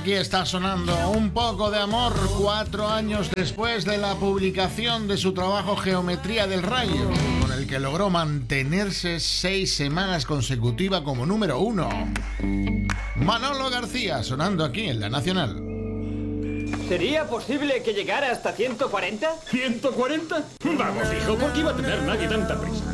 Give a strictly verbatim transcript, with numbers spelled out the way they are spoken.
Aquí está sonando Un poco de amor, cuatro años después de la publicación de su trabajo Geometría del Rayo, con el que logró mantenerse seis semanas consecutivas como número uno. Manolo García, sonando aquí en La Nacional. ¿Sería posible que llegara hasta ciento cuarenta? ¿ciento cuarenta? Vamos, hijo, ¿por qué iba a tener nadie tanta prisa?